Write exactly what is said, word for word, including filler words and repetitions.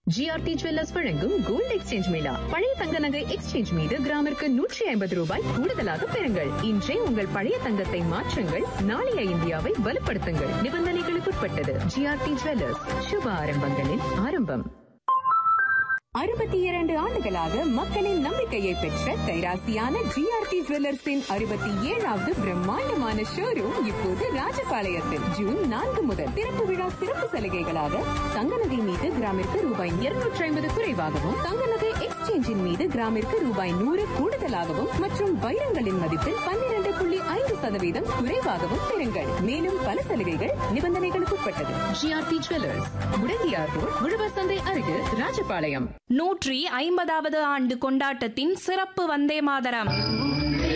GRT jewellers வழங்கும் gold exchange Mela. பழைய தங்க நகை எக்ஸ்சேஞ்ச் மீது கிராமிற்கு நூற்றி ஐம்பது ரூபாய் கூடுதலாக பெறுங்கள். இன்றே உங்கள் பழைய தங்கத்தை மாற்றுங்கள், நாளைய இந்தியாவை வலுப்படுத்துங்கள். நிபந்தனைகளுக்குட்பட்டது. ஜிஆர்டி ஜுவல்லர்ஸ், சுப ஆரம்பங்களின் ஆரம்பம். அறுபத்தி இரண்டு ஆண்டுகளாக மக்களின் நம்பிக்கையை பெற்ற கைராசியான ஜிஆர்டி ஜுவல்லர்ஸின் அறுபத்தி ஏழாவது பிரம்மாண்டமான ஷோரூம் இப்போது ராஜபாளையத்தில் ஜூன் நான்கு முதல் திறப்பு விழா சிறப்பு சலுகைகளாக தங்க நகை மீது கிராமிற்கு ரூபாய் இருநூற்றி ஐம்பது குறைவாகவும், தங்க நகை எக்ஸ்சேஞ்சின் மீது கிராமிற்கு ரூபாய் நூறு கூடுதலாகவும் மற்றும் வைரங்களின் மதிப்பில் பன்னிரண்டு புள்ளி ஐந்து சதவீதம் குறைவாகவும் பெறுங்கள். மேலும் பல சலுகைகள் நிபந்தனைகளுக்குட்பட்டது. ஜிஆர்டி ஜுவல்லர்ஸ், முடங்கியார் ரோட், உழவர் சந்தை அருகில், ராஜபாளையம். நூற்றி ஐம்பதாவது ஆண்டு கொண்டாட்டத்தின் சிறப்பு வந்தே மாதரம்.